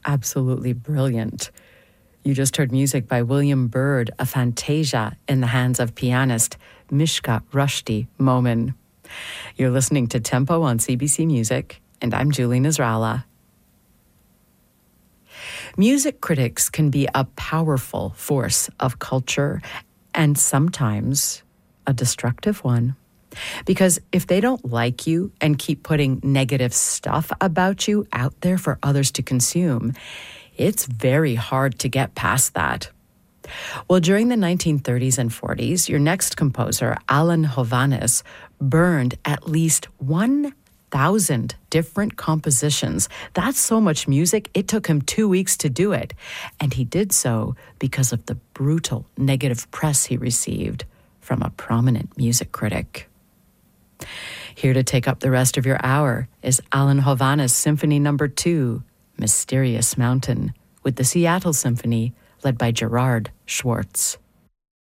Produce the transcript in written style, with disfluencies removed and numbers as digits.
absolutely brilliant. You just heard music by William Byrd, a fantasia in the hands of pianist Mishka Rushdie Momin. You're listening to Tempo on CBC Music, and I'm Julie Nasrallah. Music critics can be a powerful force of culture and sometimes a destructive one. Because if they don't like you and keep putting negative stuff about you out there for others to consume, it's very hard to get past that. Well, during the 1930s and 40s, your next composer, Alan Hovhaness, burned at least 1,000 different compositions. That's so much music, it took him 2 weeks to do it. And he did so because of the brutal negative press he received from a prominent music critic. Here to take up the rest of your hour is Alan Hovhaness Symphony No. 2, Mysterious Mountain, with the Seattle Symphony led by Gerard Schwartz.